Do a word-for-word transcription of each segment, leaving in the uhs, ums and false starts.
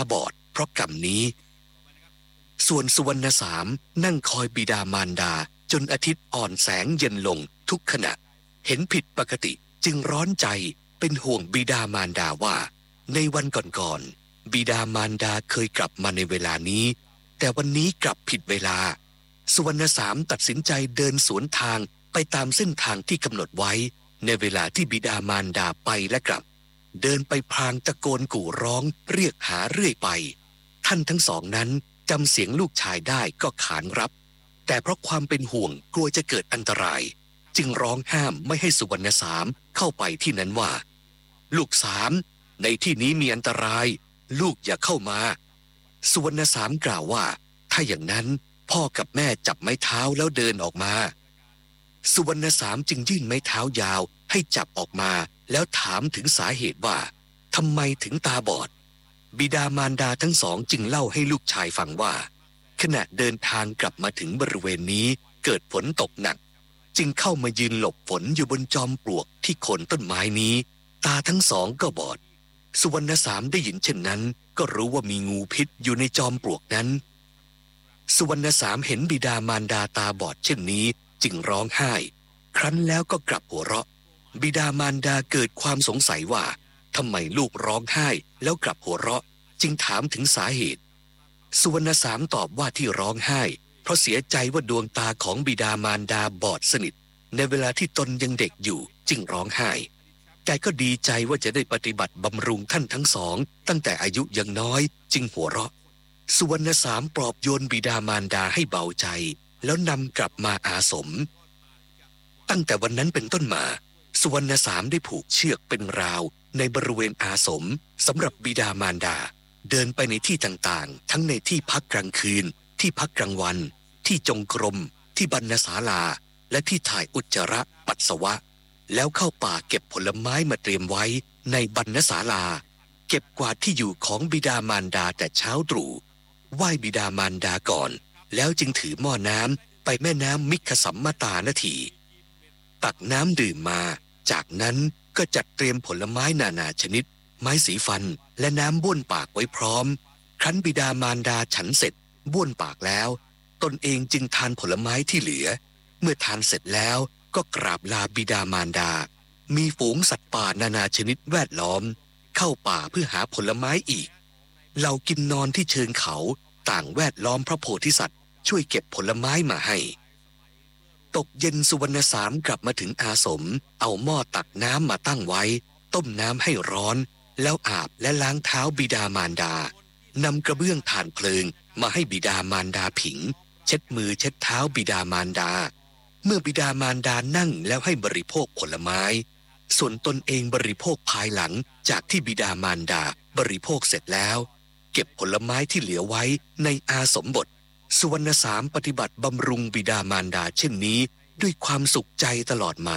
บอดเพราะกรรมนี้ส่วนสุวรรณสามนั่งคอยบิดามารดาจนอาทิตย์อ่อนแสงเย็นลงทุกขณะเห็นผิดปกติจึงร้อนใจเป็นห่วงบิดามารดาว่าในวันก่อนๆบิดามารดาเคยกลับมาในเวลานี้แต่วันนี้กลับผิดเวลาสุวรรณสามตัดสินใจเดินสวนทางไปตามเส้นทางที่กำหนดไว้ในเวลาที่บิดามารดาไปและกลับเดินไปพลางตะโกนกู่ร้องเรียกหาเรื่อยไปท่านทั้งสองนั้นจำเสียงลูกชายได้ก็ขานรับแต่เพราะความเป็นห่วงกลัวจะเกิดอันตรายจึงร้องห้ามไม่ให้สุวรรณสามเข้าไปที่นั้นว่าลูกสามในที่นี้มีอันตรายลูกอย่าเข้ามาสุวรรณสามกล่าวว่าถ้าอย่างนั้นพ่อกับแม่จับไม้เท้าแล้วเดินออกมาสุวรรณสามจึงยื่นไม้เท้ายาวให้จับออกมาแล้วถามถึงสาเหตุว่าทำไมถึงตาบอดบิดามารดาทั้งสองจึงเล่าให้ลูกชายฟังว่าขณะเดินทางกลับมาถึงบริเวณนี้เกิดฝนตกหนักจึงเข้ามายืนหลบฝนอยู่บนจอมปลวกที่โคนต้นไม้นี้ตาทั้งสองก็บอดสุวรรณสามได้ยินเช่นนั้นก็รู้ว่ามีงูพิษอยู่ในจอมปลวกนั้นสุวรรณสามเห็นบิดามารดาตาบอดเช่นนี้จึงร้องไห้ครั้นแล้วก็กลับหัวเราะบิดามารดาเกิดความสงสัยว่าทำไมลูกร้องไห้แล้วกลับหัวเราะจึงถามถึงสาเหตุสุวรรณสามตอบว่าที่ร้องไห้เพราะเสียใจว่าดวงตาของบิดามารดาบอดสนิทในเวลาที่ตนยังเด็กอยู่จึงร้องไห้แต่ก็ดีใจว่าจะได้ปฏิบัติบำรุงท่านทั้งสองตั้งแต่อายุยังน้อยจึงหัวเราะสุวรรณสามปลอบโยนบิดามารดาให้เบาใจแล้วนำกลับมาอาสมตั้งแต่วันนั้นเป็นต้นมาสุวรรณสามได้ผูกเชือกเป็นราวในบริเวณอาสมสำหรับบิดามารดาเดินไปในที่ต่างๆทั้งในที่พักกลางคืนที่พักกลางวันที่จงกรมที่บรรณศาลาและที่ถ่ายอุจจาระปัสสาวะแล้วเข้าป่าเก็บผลไม้มาเตรียมไว้ในบรรณศาลาเก็บกวาดที่อยู่ของบิดามารดาแต่เช้าตรู่ไหว้บิดามารดาก่อนแล้วจึงถือหม้อน้ำไปแม่น้ำมิคสัมมตานาทีตักน้ำดื่มมาจากนั้นก็จัดเตรียมผลไม้นานาชนิดไม้สีฟันและน้ำบ้วนปากไว้พร้อมครั้นบิดามารดาฉันเสร็จบ้วนปากแล้วตนเองจึงทานผลไม้ที่เหลือเมื่อทานเสร็จแล้วก็กราบลาบิดามารดามีฝูงสัตว์ป่านานาชนิดแวดล้อมเข้าป่าเพื่อหาผลไม้อีกเรากินนอนที่เชิงเขาต่างแวดล้อมพระโพธิสัตว์ช่วยเก็บผลไม้มาให้ตกเย็นสุวรรณสามกลับมาถึงอาสมเอาหม้อตักน้ำมาตั้งไว้ต้มน้ำให้ร้อนแล้วอาบและล้างเท้าบิดามารดานำกระเบื้องถ่านเพลิงมาให้บิดามารดาผิงเช็ดมือเช็ดเท้าบิดามารดาเมื่อบิดามารดานั่งแล้วให้บริโภคผลไม้ส่วนตนเองบริโภคภายหลังจากที่บิดามารดาบริโภคเสร็จแล้วเก็บผลไม้ที่เหลือไว้ในอาสมบทสุวรรณสามปฏิบัติบำรุงบิดามารดาเช่นนี้ด้วยความสุขใจตลอดมา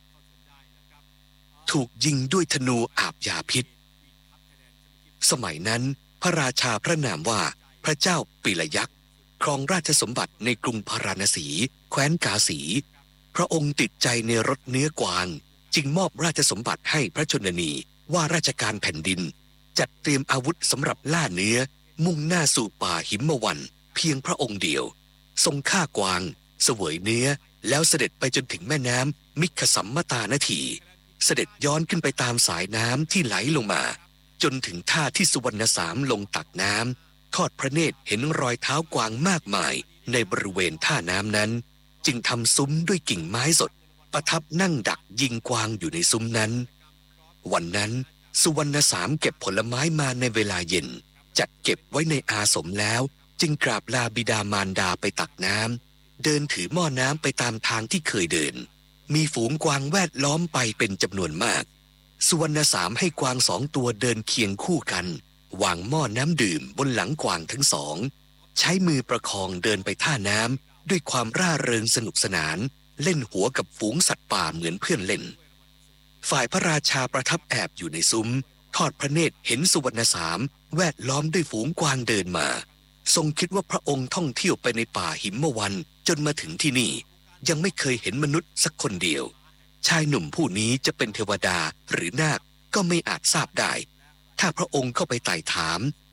ถูกยิงด้วยธนูอาบยาพิษสมัยนั้นพระราชาพระนามว่าพระเจ้าปิลยักษ์ครองราชสมบัติในกรุงพาราณสีแคว้นกาสีพระองค์ติดใจในรสเนื้อกวางจึงมอบราชสมบัติให้พระชนนีว่าราชการแผ่นดินจัดเตรียมอาวุธสำหรับล่าเนื้อมุ่งหน้าสู่ป่าหิมวันเพียงพระองค์เดียวทรงฆ่ากวางเสวยเนื้อแล้วเสด็จไปจนถึงแม่น้ำมิคสัมมตานาทีเสด็จย้อนขึ้นไปตามสายน้ำที่ไหลลงมาจนถึงท่าที่สุวรรณสามลงตักน้ำทอดพระเนตรเห็นรอยเท้ากวางมากมายในบริเวณท่าน้ำนั้นจึงทำซุ้มด้วยกิ่งไม้สดประทับนั่งดักยิงกวางอยู่ในซุ้มนั้นวันนั้นสุวรรณสามเก็บผลไม้มาในเวลาเย็นจัดเก็บไว้ในอาสมแล้วจึงกราบลาบิดามารดาไปตักน้ำเดินถือหม้อน้ำไปตามทางที่เคยเดินมีฝูงกวางแวดล้อมไปเป็นจำนวนมากสุวรรณสามให้กวางสองตัวเดินเคียงคู่กันวางหม้อน้ำดื่มบนหลังกวางทั้งสองใช้มือประคองเดินไปท่าน้ำด้วยความร่าเริงสนุกสนานเล่นหัวกับฝูงสัตว์ป่าเหมือนเพื่อนเล่นฝ่ายพระราชาประทับแอบอยู่ในซุ้มทอดพระเนตรเห็นสุวรรณสามแวดล้อมด้วยฝูงกวางเดินมาทรงคิดว่าพระองค์ท่องเที่ยวไปในป่าหิมวันจนมาถึงที่นี่ยังไม่เคยเห็นมนุษย์สักคนเดียวชายหนุ่มผู้นี้จะเป็นเทวดาหรือนาคก็ไม่อาจทราบได้ถ้าพระองค์เข้าไปไต่ถาม